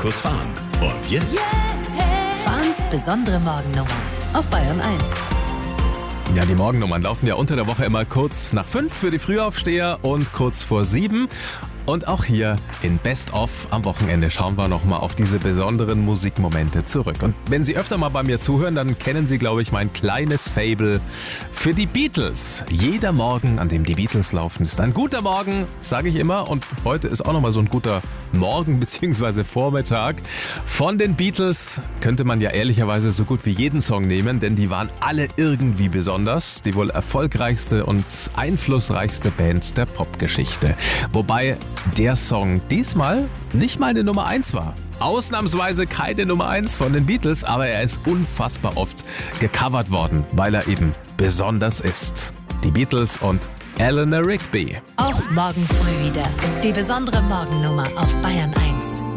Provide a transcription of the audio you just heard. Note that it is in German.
Markus Fahn. Und jetzt Fahns besondere Morgennummer auf Bayern 1. Ja, die Morgennummern laufen ja unter der Woche immer kurz nach 5 für die Frühaufsteher und kurz vor 7. Und auch hier in Best of am Wochenende schauen wir nochmal auf diese besonderen Musikmomente zurück. Und wenn Sie öfter mal bei mir zuhören, dann kennen Sie, glaube ich, mein kleines Faible für die Beatles. Jeder Morgen, an dem die Beatles laufen, ist ein guter Morgen, sage ich immer. Und heute ist auch nochmal so ein guter Morgen bzw. Vormittag. Von den Beatles könnte man ja ehrlicherweise so gut wie jeden Song nehmen, denn die waren alle irgendwie besonders. Die wohl erfolgreichste und einflussreichste Band der Popgeschichte. Wobei der Song diesmal nicht mal eine Nummer 1 war. Ausnahmsweise keine Nummer 1 von den Beatles, aber er ist unfassbar oft gecovert worden, weil er eben besonders ist. Die Beatles und Eleanor Rigby. Auch morgen früh wieder die besondere Morgennummer auf Bayern 1.